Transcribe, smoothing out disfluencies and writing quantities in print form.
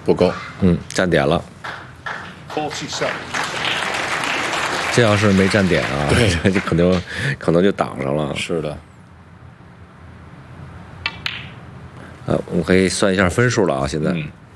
不够。 占点了。这要是没占点啊， 对， 这可能就挡上了。 是的。 我们可以算一下分数了啊，现在。